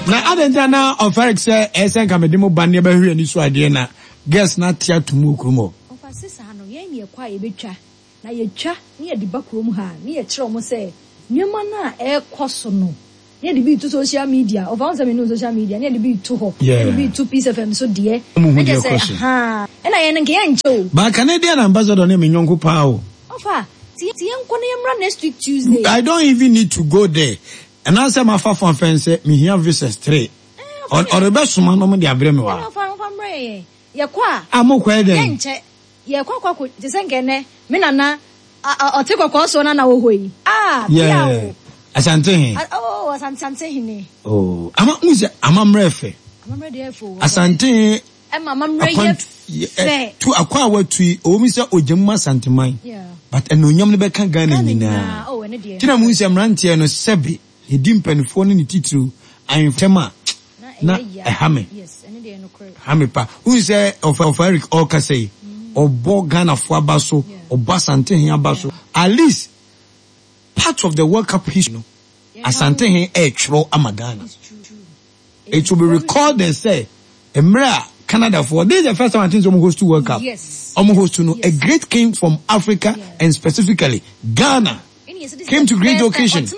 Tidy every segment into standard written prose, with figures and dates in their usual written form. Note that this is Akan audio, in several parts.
Na adentana of Eric say esen kamedimo ban ne ba hwe ni so ade na guess na tia tumu krumo. Ofa sisa no ye ne kwa ye betwa na ye twa ne ye di ba krom ha ne ye kire omo say nyema na e koso no ne de bi to social media of answer me no social media ne de bi to ho ne bi to Peace FM so de e say ha e na ye nke ye ncho ba Canadian ambassador ne me nyonko pa o. Ofa ti enko ne yemra next week Tuesday. I don't even need to go there. And I say my fa fon fence me here visas 3 or the best man no me dey abrem wa. Ofa mre ye kwa amokwa den ye nche ye kwa te se nkene me nana otekwa so na wo hoyi yeah asante hin asante hin ama unse amamre fe de efo asante amamre ye to akwa watu o mi se ojemma asante man but enonyam ne be kan Ghana nyina tina mu nse mrantie no sebe edi mpanifo ne titru ayefema na ehame Hamipa, who is of Eric Okasei, or Ghana for Abaso, or Basante Abaso. At least part of the World Cup history, Asante H. Amagana. It will be recorded and say, Emra, Canada for this is the first time I think someone host to World Cup. Yes. Almost to know a great king from Africa and specifically Ghana came to great occasion.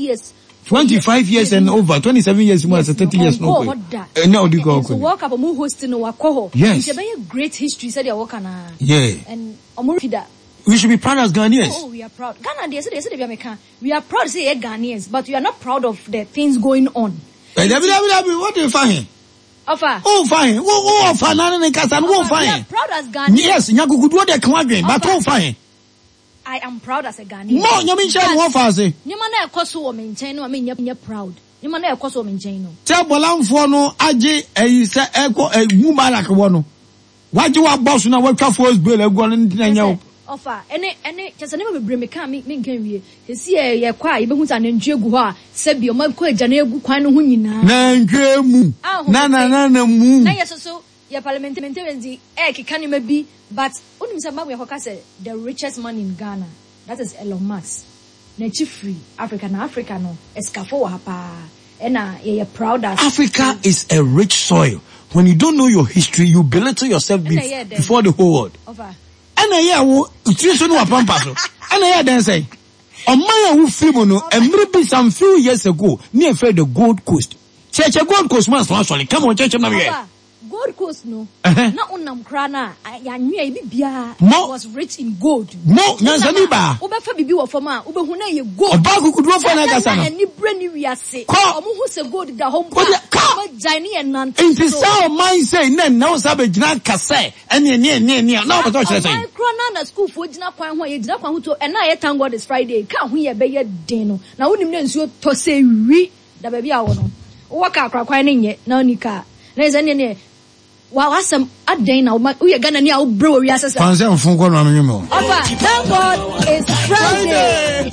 25 years and over, 27 years more, 30 years no. Now do go. So World Cup mu hosting no wakoho. Yes. It's a very great history said you work na. Yeah. And omurida. We should be proud as Ghanaians. Oh, we are proud. Ghana they say we are proud to say Ghanaians, but we are not proud of the things going on. What do you find? Offer. Oh fine. Oh fine. We are proud as Ghanaians. Yes, nyakuku do dey kan adwen, but oh fine. I am proud as a Ghanaian. No, nyame nche wo fa ase. Nyama na ekoso wo menchen no, amenye proud. Nyama na ekoso wo menchen no. Te bolamfo no age eyi se eko Mubarak wo no. Waje wa boss na watwa first bill ego no ntinanya wo. Offer ene chese ne bebre me kan me nkan wie. Sesi ye kwa ye behu sa na ntwe gu ho a sebi o makọ agya na egu kwan no ho nyina. Na ntwe mu. Na mu. Na yeso your parliamentarians kika ni bi but unim say babu yakoka say the richest man in Ghana, that is Elon Musk. Na chief free Africa no escafo wa pa and you're proud as Africa is a rich soil. When you don't know your history, you belittle yourself before the whole world. And wo utri no apampa so. And then say Omaya who film no emre some few years ago near the Gold Coast. Church Gold Coast man so come on church na here. Gold Coast no. Na unam kra na ya nwa bibia was rich in gold. No, nyansa ni ba. Obefa bibi wo fam a obehu na ye gold. Oba kukudu fo na kasa no. Ani bre ni wiase. Omo hu se gold da hom pa. Ma jani en nan. Inti sa o man say na o sa be gina kasa ene na o beto kire say. I kra na school fo gina kwan ho ye gina kwan ho to e na ye thank God is Friday. Ka ho ye be ye den no. Na wonim na nsuo to se wi da ba bia wo no. Wo ka akra kwan ne nye na onika. Na ze ne wow, awesome. Aden na we Ghana ni a bro we asesa. Fanse mfun ko no amenyumo. Thank God it's Friday.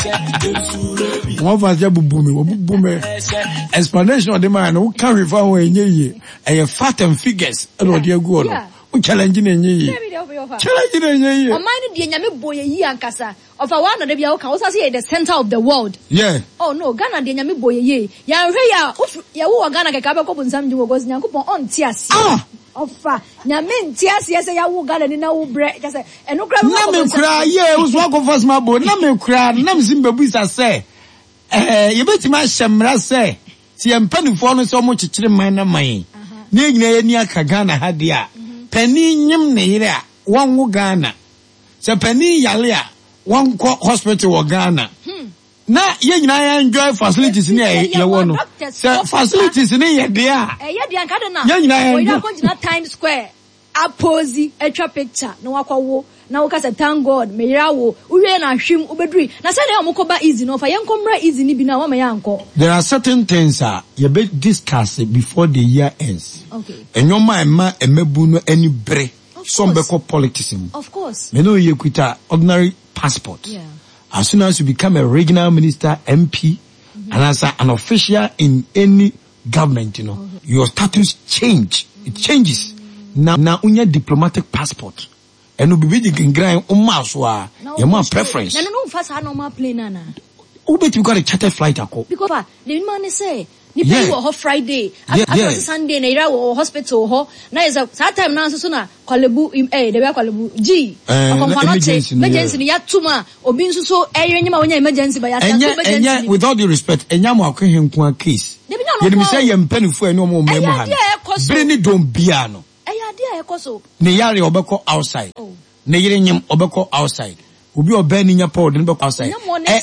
Wọ́n fanse bubume. Explanation of the man who carry for ho enye yi. E fat and figures e do de agu no. O challenge na enye yi. Challenge na enye yi. O man no de nyame boye yi ankasa. Of a one na bia wo kan wo say the center of the world. Yeah. Oh no, Ghana de nyame boye yi. Ya hwe ya wo Ghana keka be ko bunsam djimo go nyankopon on ti ase. Ofa nyame nti ase ese ya wo Ghana ni na wo bre kase eno kra na me kra ye wo so go first ma bo na me kra na me sim bebu isa se ye betima hyemra se ti empanifo no so mo kikire man na man ne nyina ye ni aka Ghana ha de a pani nyim ne yire a won wo Ghana se pani yale a won ko hospital wo Ghana na ye nyina ya enjoy facilities ni ye wo no se facilities ni ye de a ye de anka de na ye nyina ya enjoy ko jina Times Square aposi etwa picture na wakwawo na wo kasa thank God me yirawo uwie na hwem ubeduri na se na omokoba easy no fa yenkomra easy ni bi na wa ma yanko. There are certain things you be discuss before the year ends. Okay. Enyoma ema emebu no any bre some be call politics. Of course. Me no ye quita ordinary passport. Yeah. As soon as you become a regional minister, MP, and as an official in any government, your status change. It changes. Now unya diplomatic passport. And ubi di grind umaswa. You want preference. No fast ha normal plane na. Ubet you got a charter flight ako. Because the man say Ni pay wo Friday. After Sunday na ira wo hospital ho. Na is that time na so na kwalebu they be kwalebu G. Emergency ni yatuma obi nso so enyima wonya emergency ba emergency. With all due respect, enyama akwenku case. Ye dem say ye mpanifo ene omo memu ha. Bere ni don bia no. Eyade ekoso. Ne yare obekọ outside. Ne yire nyem obekọ outside. Obi obani nya powder ne bekọ outside.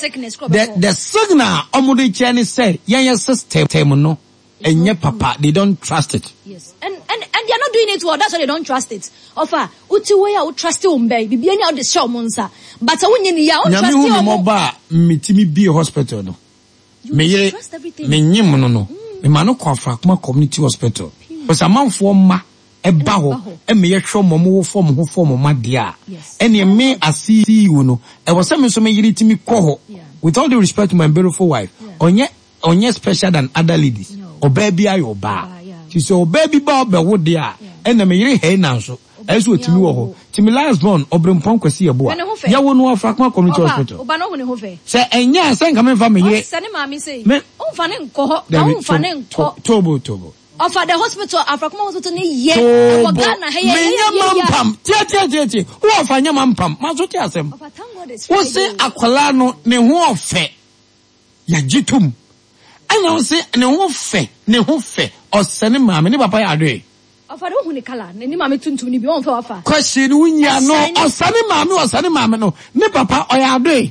The signal omode che ne say yen system no enye papa, they don't trust it. Yes. And they are not doing it well. That's why they don't trust it. Offer uti way out trust you mbe bibi any out the show monsa. But wonye ni ya on trust you. Nyame hu ba mitimi bi hospital no. Me yire me nyim no. Me ma no kwafra kuma community hospital. Because amanfo ma eba ho e me ye hwo momo wo form ho form ma dia. Ene me asi you no. E was say me so me yire timi kɔ ho. With all the respect to my beautiful wife. Onye special than other ladies. O baby ayo ba. She say o baby ba be wo dia. Ene me yire he na so. Esu otimi wo ho. Timi last born obrempon kwasi ebo a. Ya wo no afra kuma community hospital. Oba no ho ne ho fe. Say enya say nka me fa me yire. Sane maami say. O fa ne nko ho. O fa ne nko. Tobo. Of the hospital afra kuma hospital ni ye. O Ghana he ye. Me mampam. Tie. Wo fa nya mampam. Ma so tie asem. Wo say akwala no ne ho ofe. Ya jitum. Ana wo say ne ho fe. Osane maami ne papa ya ade. Ofa do hu ne kala. Ne maami tuntum ni bi won fa wafa. Question wunya no osane maami no. Ne papa o ya ade.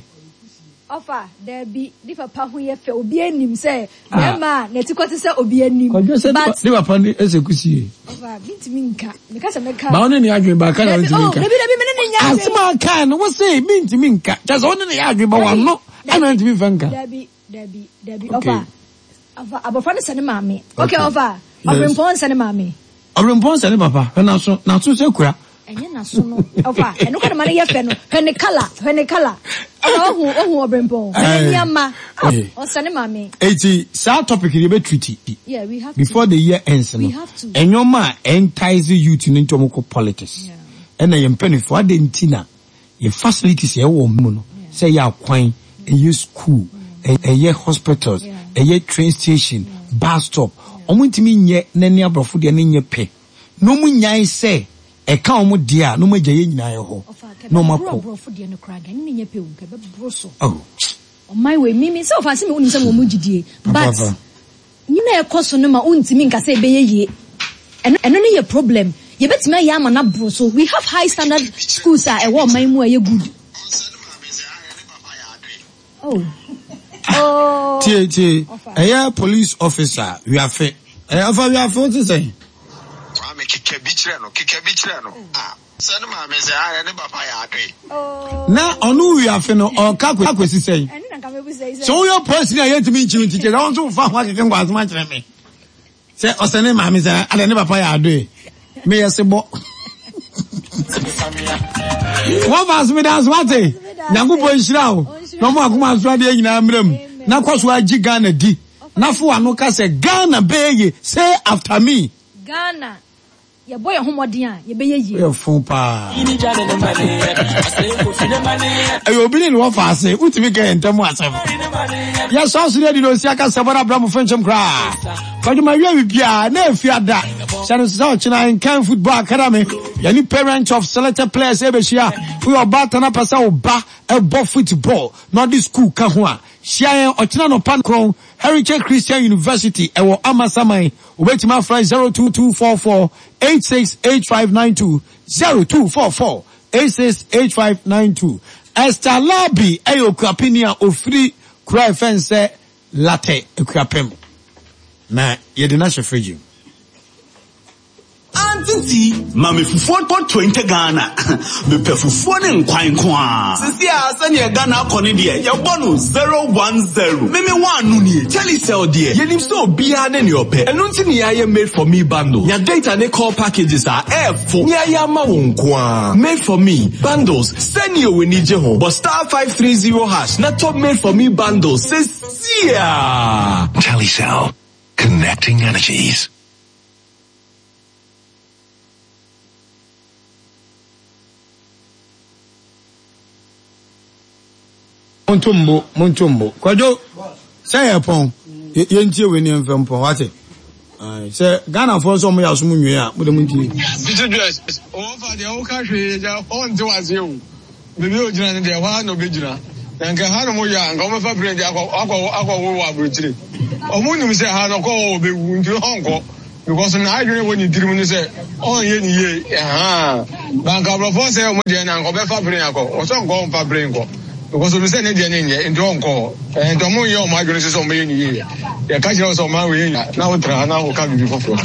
Ofa there be the papa hu ye fe obi anim say ma na ti kwete say obi anim but the papa ni esekusie ofa bitimi nka me ka say me ka ba one ne adwen ba ka na bitimi nka me me ne nya asema ka no wo say bitimi nka just one ne adwen ba wano ana bitimi fanka Debbie ofa abofra ne sane maame okay ofa obrempon sane maame obrempon sane papa na so se kura enye na so no ofa eno ka na mane ye fe no hwene kala ohu obrempon enyama osane mame eti sa topic we be treaty we have before the year ends no enyoma entice youth into omoko politics and na yempanifo adentina ye facilities ye wo mu no say ya kwan ye school ye hospitals ye train station bus stop omuntimi nye nani abrofo de nye pe no mu nyan say e ka omo dia no magya ye nyina ye ho no mako brofo de no kra ga ni nye pe unka be broso on my way mimi so fa se me unim se mo mugidie but nyina e koso no ma untimi nka se be ye eno ne ye problem ye betima ye ama na broso we have high standard schools e wo man mu ye good tie a police officer we are fit we are fit to say kike bichire no sane ma me say ne papa ya adwe na onu we afi no o ka kwesi say so your person ya yentimi nchi ntije na won fa ho akeke ngwa asoma kire me say osane ma me say ne papa ya adwe me yesi bo wo vas me dance wate nyankopɔ nhyira wo no mo akoma aso de nyina mram na kwaso agi Ghana di na fo ano ka say Ghana beye say after me Ghana ye boy homodin a ye beye ye ye fun pa ayo obili no fa ase utimi ka entamu asem ya so so de no si aka sabara bram fenchem kra kwaju ma wi bia na afiada shan so china in kan football academy yani parent of selected players e be shia we obata na pasa oba e bo football not this school ka ho a shia ochina no pan kron Heritage Christian University ewo amasamai obetima fry 02244868592 0244868592 Esther Labi ayo kwapinia ofri kura fense latte ekwapem na yede na shefreji Antinti, mame fufuo to 20 Ghana. Me pe fufuo ne nkwan kwa. Sisi a sani Ghana akoni de ye bonu 010. Meme wanu nie. Telecel de yenim so bia ne ne ope. Enu nti ne ya made for me bundle. Nya data ne call packages are F4. Nya ya ma won kwa. Made for me bundles. Send you we need je ho. But *530# na top made for me bundles. Sisi a. Telecel, connecting energies. Montumbo. Kwajo, say upon. yentie we ni mfempo wate say Ghana for so mo ya so mu nwe a mo de mu ntie o fa de o ka hwe ja on ti wase o bebe o jina ne de wa no be jina nka ha no mo ya nka o fa brand akwa wo abuchire o mu nim say ha no ko o be wu nti honko because na adwene woni dirim ni say on ye ni ye banka bro for say o mo de na nka o be fa brand akwa o so nka o fa brand ko because we say ne de ne nye nti honko nti mo ye o ma adwene say o mo ye ni ye ya ka jira so ma we na o tra na o ka bi foforo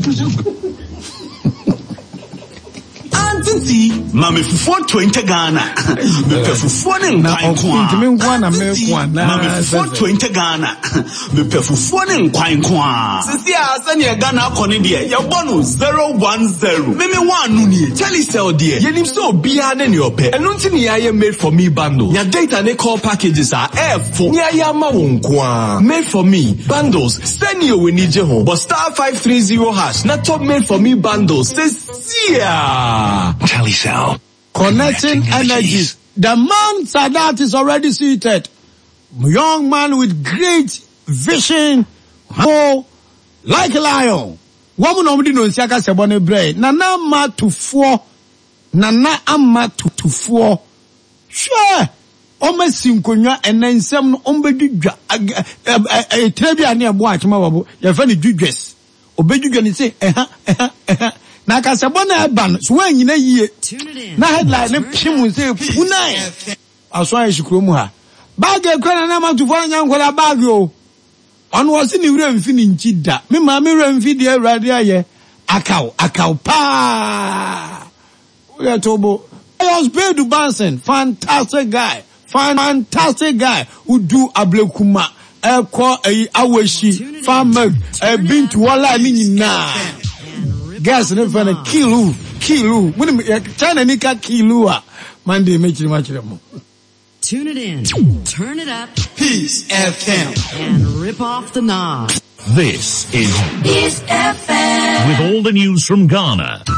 Auntie, Mami Fufu 20 Ghana. Me pe Fufu ne nkwan kwa. Mami Fufu 20 Ghana. Me pe Fufu ne nkwan kwa. Sisi asa ne Ghana akone de ya bonu 010. Me wanu ni. Telecel de. Yenim so bia ne ne ope. Enu nti ne ya made for me bundle. Ya data ne call packages are F4. Ne ya ma won kwa. Made for me bundles. Send you we need je ho. But *530# na top made for me bundles. Sia. Telecel. Connecting energies. The man Sadat is already seated. Young man with great vision. Oh, like a lion. Woman nobody knows Yaka Sebone Bray. Nana ma to 4. Nana ama to 4. Sure. Ome sinkonya enensem no ombedi dwa trebia ne abo achima babo ya fa ne dwudwes obedwudwa ne say na ka sebona ban so wanyina yie na headline ne pimu say funai aso an shikro mu ha bag e kwara na ma tufo anya nkola bag o ono wo se ni wura mfi ni nchi da me ma me wura mfi de awrade aye akaw pa we tobo I was paid to Bansen, fantastic guy who do ablekuma aweshi farmer been to wala ni na gas ne fa na kill who when China nika kill a Monday make you match them. Tune it in, turn it up, Peace FM, and rip off the knob. This is Peace FM with all the news from Ghana.